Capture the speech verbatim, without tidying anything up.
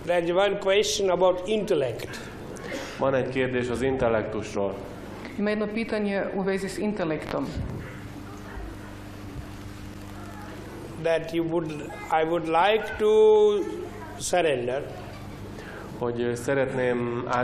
There's one question about intellect. Van egy kérdés az intellektusról. Ima jedno pitanje u vezi s intelektom. That you would, I would like to surrender. Hogy szeretném